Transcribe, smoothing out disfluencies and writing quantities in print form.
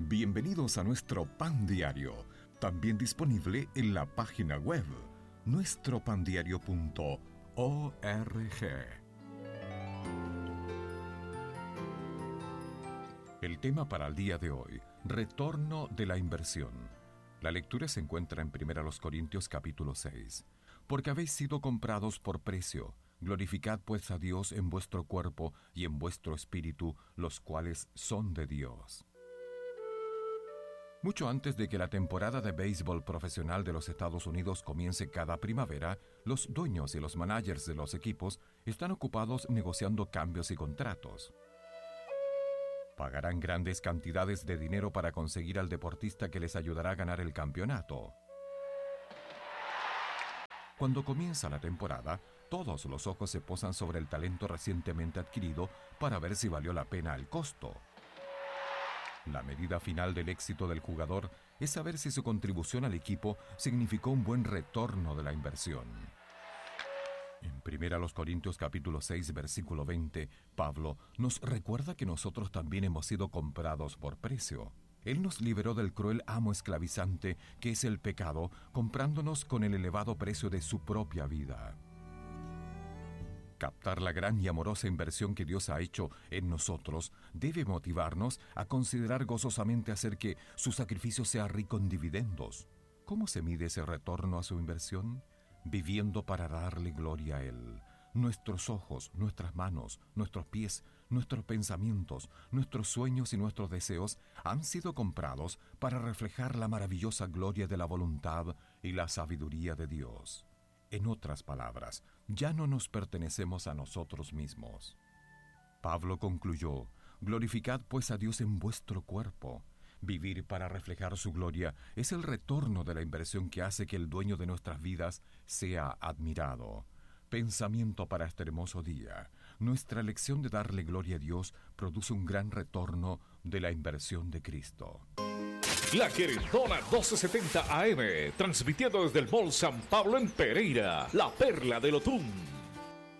Bienvenidos a nuestro Pan Diario, también disponible en la página web nuestropandiario.org. El tema para el día de hoy: retorno de la inversión. La lectura se encuentra en 1 Corintios capítulo 6. Porque habéis sido comprados por precio, glorificad pues a Dios en vuestro cuerpo y en vuestro espíritu, los cuales son de Dios. Mucho antes de que la temporada de béisbol profesional de los Estados Unidos comience cada primavera, los dueños y los managers de los equipos están ocupados negociando cambios y contratos. Pagarán grandes cantidades de dinero para conseguir al deportista que les ayudará a ganar el campeonato. Cuando comienza la temporada, todos los ojos se posan sobre el talento recientemente adquirido para ver si valió la pena el costo. La medida final del éxito del jugador es saber si su contribución al equipo significó un buen retorno de la inversión. En 1 Corintios capítulo 6, versículo 20, Pablo nos recuerda que nosotros también hemos sido comprados por precio. Él nos liberó del cruel amo esclavizante que es el pecado, comprándonos con el elevado precio de su propia vida. Captar la gran y amorosa inversión que Dios ha hecho en nosotros debe motivarnos a considerar gozosamente hacer que su sacrificio sea rico en dividendos. ¿Cómo se mide ese retorno a su inversión? Viviendo para darle gloria a Él. Nuestros ojos, nuestras manos, nuestros pies, nuestros pensamientos, nuestros sueños y nuestros deseos han sido comprados para reflejar la maravillosa gloria de la voluntad y la sabiduría de Dios. En otras palabras, ya no nos pertenecemos a nosotros mismos. Pablo concluyó: glorificad pues a Dios en vuestro cuerpo. Vivir para reflejar su gloria es el retorno de la inversión que hace que el dueño de nuestras vidas sea admirado. Pensamiento para este hermoso día: nuestra elección de darle gloria a Dios produce un gran retorno de la inversión de Cristo. La Querendona 1270 AM, transmitiendo desde el Mall San Pablo en Pereira, la perla del Otún.